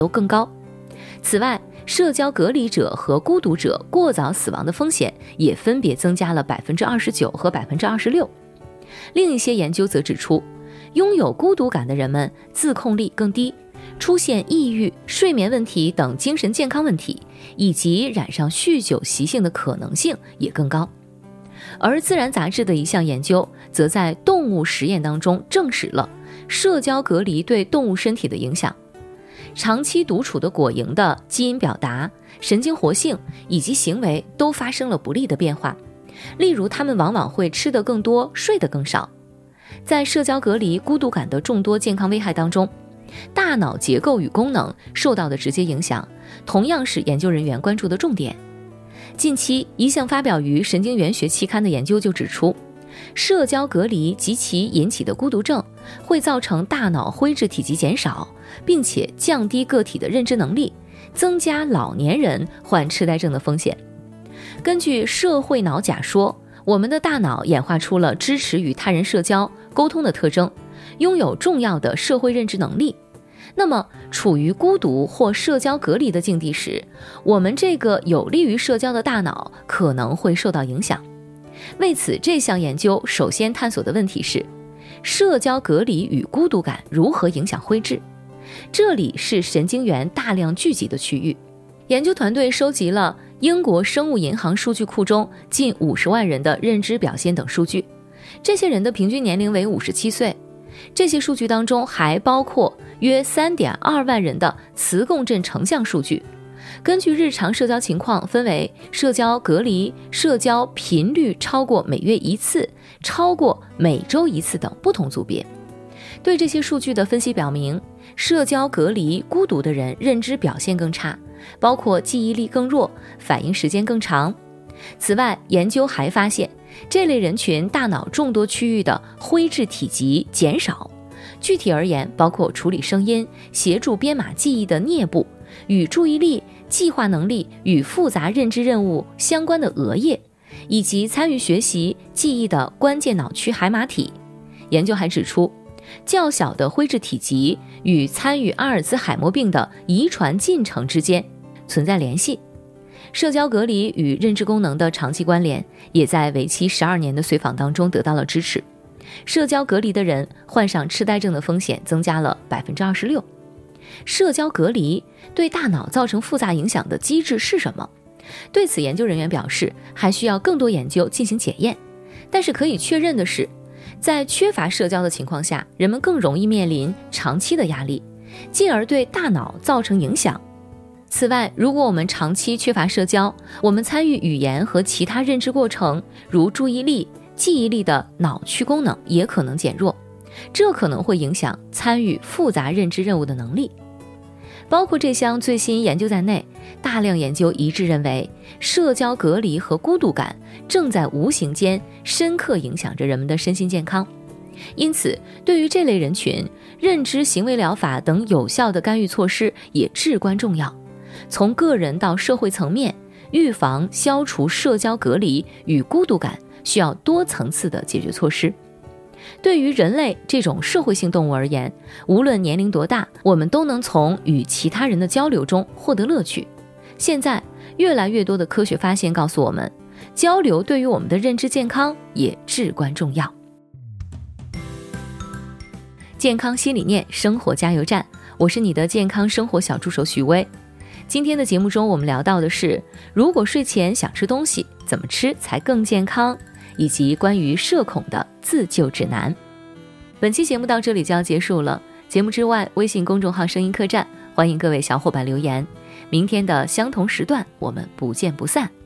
都更高。此外，社交隔离者和孤独者过早死亡的风险也分别增加了 29% 和 26%。 另一些研究则指出，拥有孤独感的人们自控力更低，出现抑郁、睡眠问题等精神健康问题，以及染上酗酒习性的可能性也更高。而《自然》杂志的一项研究则在动物实验当中证实了社交隔离对动物身体的影响。长期独处的果蝇的基因表达、神经活性以及行为都发生了不利的变化，例如它们往往会吃得更多，睡得更少。在社交隔离、孤独感的众多健康危害当中，大脑结构与功能受到的直接影响，同样是研究人员关注的重点。近期，一项发表于《神经元学》期刊的研究就指出，社交隔离及其引起的孤独症会造成大脑灰质体积减少，并且降低个体的认知能力，增加老年人患痴呆症的风险。根据社会脑假说，我们的大脑演化出了支持与他人社交、沟通的特征，拥有重要的社会认知能力。那么，处于孤独或社交隔离的境地时，我们这个有利于社交的大脑可能会受到影响。为此，这项研究首先探索的问题是，社交隔离与孤独感如何影响灰质？这里是神经元大量聚集的区域。研究团队收集了英国生物银行数据库中近50万人的认知表现等数据，这些人的平均年龄为57岁。这些数据当中还包括约 3.2 万人的磁共振成像数据，根据日常社交情况分为社交隔离、社交频率超过每月1次、超过每周1次等不同组别。对这些数据的分析表明，社交隔离孤独的人认知表现更差，包括记忆力更弱、反应时间更长。此外，研究还发现，这类人群大脑众多区域的灰质体积减少，具体而言，包括处理声音、协助编码记忆的颞部，与注意力、计划能力与复杂认知任务相关的额叶，以及参与学习、记忆的关键脑区海马体。研究还指出，较小的灰质体积与参与阿尔兹海默病的遗传进程之间存在联系。社交隔离与认知功能的长期关联也在为期12年的随访当中得到了支持。社交隔离的人患上痴呆症的风险增加了 26%。 社交隔离对大脑造成复杂影响的机制是什么？对此，研究人员表示还需要更多研究进行检验。但是可以确认的是，在缺乏社交的情况下，人们更容易面临长期的压力，进而对大脑造成影响。此外，如果我们长期缺乏社交，我们参与语言和其他认知过程，如注意力、记忆力的脑区功能也可能减弱，这可能会影响参与复杂认知任务的能力。包括这项最新研究在内，大量研究一致认为，社交隔离和孤独感正在无形间深刻影响着人们的身心健康。因此，对于这类人群，认知行为疗法等有效的干预措施也至关重要。从个人到社会层面，预防、消除社交隔离与孤独感需要多层次的解决措施。对于人类这种社会性动物而言，无论年龄多大，我们都能从与其他人的交流中获得乐趣。现在，越来越多的科学发现告诉我们，交流对于我们的认知健康也至关重要。健康新理念，生活加油站，我是你的健康生活小助手许薇。今天的节目中，我们聊到的是，如果睡前想吃东西，怎么吃才更健康，以及关于社恐的自救指南。本期节目到这里就要结束了。节目之外，微信公众号声音客栈，欢迎各位小伙伴留言。明天的相同时段，我们不见不散。